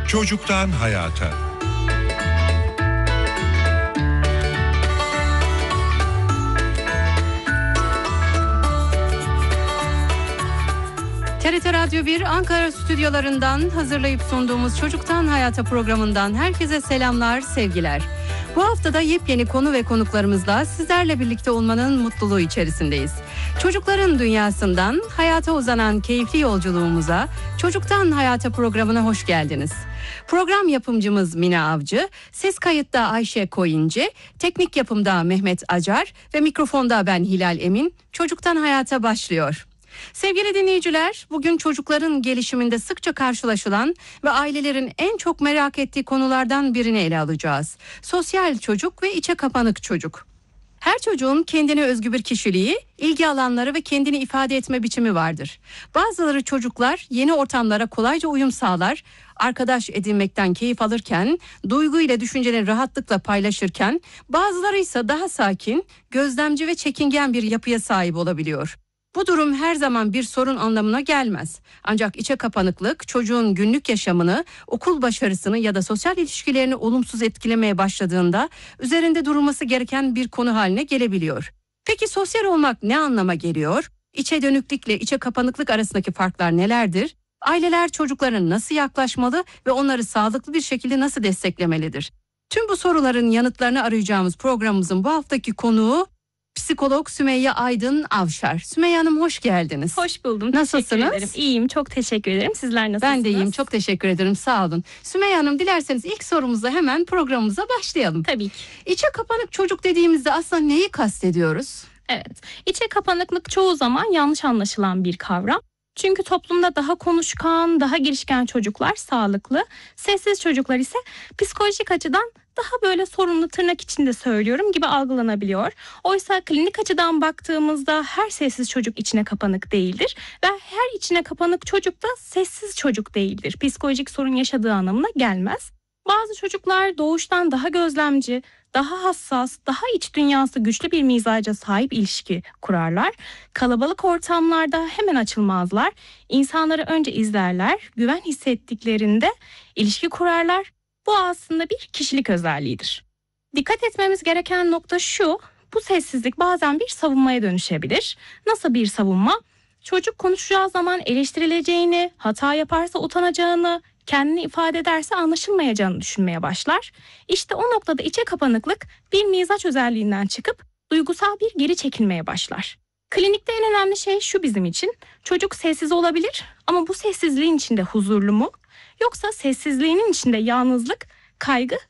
Çocuktan hayata. TRT Radyo 1 Ankara stüdyolarından hazırlayıp sunduğumuz Çocuktan Hayata programından herkese selamlar, sevgiler. Bu haftada yepyeni konu ve konuklarımızla sizlerle birlikte olmanın mutluluğu içerisindeyiz. Çocukların dünyasından hayata uzanan keyifli yolculuğumuza, Çocuktan Hayata programına hoş geldiniz. Program yapımcımız Mine Avcı, ses kayıtta Ayşe Koyuncu, teknik yapımda Mehmet Acar ve mikrofonda ben Hilal Emin. Çocuktan Hayata başlıyor. Sevgili dinleyiciler, bugün çocukların gelişiminde sıkça karşılaşılan ve ailelerin en çok merak ettiği konulardan birini ele alacağız. Sosyal çocuk ve içe kapanık çocuk. Her çocuğun kendine özgü bir kişiliği, ilgi alanları ve kendini ifade etme biçimi vardır. Bazıları çocuklar yeni ortamlara kolayca uyum sağlar, arkadaş edinmekten keyif alırken, duygu ile düşüncelerini rahatlıkla paylaşırken, bazıları ise daha sakin, gözlemci ve çekingen bir yapıya sahip olabiliyor. Bu durum her zaman bir sorun anlamına gelmez. Ancak içe kapanıklık çocuğun günlük yaşamını, okul başarısını ya da sosyal ilişkilerini olumsuz etkilemeye başladığında üzerinde durulması gereken bir konu haline gelebiliyor. Peki sosyal olmak ne anlama geliyor? İçe dönüklükle içe kapanıklık arasındaki farklar nelerdir? Aileler çocuklarına nasıl yaklaşmalı ve onları sağlıklı bir şekilde nasıl desteklemelidir? Tüm bu soruların yanıtlarını arayacağımız programımızın bu haftaki konuğu psikolog Sümeyye Aydın Avşar. Sümeyye Hanım hoş geldiniz. Hoş buldum. Nasılsınız? İyiyim, çok teşekkür ederim. Sizler nasılsınız? Ben de iyiyim, çok teşekkür ederim. Sağ olun. Sümeyye Hanım, dilerseniz ilk sorumuzla hemen programımıza başlayalım. Tabii ki. İçe kapanık çocuk dediğimizde aslında neyi kastediyoruz? Evet. İçe kapanıklık çoğu zaman yanlış anlaşılan bir kavram. Çünkü toplumda daha konuşkan, daha girişken çocuklar sağlıklı, sessiz çocuklar ise psikolojik açıdan daha böyle sorunlu, tırnak içinde söylüyorum, gibi algılanabiliyor. Oysa klinik açıdan baktığımızda her sessiz çocuk içine kapanık değildir ve her içine kapanık çocuk da sessiz çocuk değildir. Psikolojik sorun yaşadığı anlamına gelmez. Bazı çocuklar doğuştan daha gözlemci, daha hassas, daha iç dünyası güçlü bir mizaca sahip ilişki kurarlar. Kalabalık ortamlarda hemen açılmazlar. İnsanları önce izlerler, güven hissettiklerinde ilişki kurarlar. Bu aslında bir kişilik özelliğidir. Dikkat etmemiz gereken nokta şu: bu sessizlik bazen bir savunmaya dönüşebilir. Nasıl bir savunma? Çocuk konuşacağı zaman eleştirileceğini, hata yaparsa utanacağını, kendini ifade ederse anlaşılmayacağını düşünmeye başlar. İşte o noktada içe kapanıklık bir mizaç özelliğinden çıkıp duygusal bir geri çekilmeye başlar. Klinikte en önemli şey şu bizim için: çocuk sessiz olabilir ama bu sessizliğin içinde huzurlu mu? Yoksa sessizliğinin içinde yalnızlık, kaygı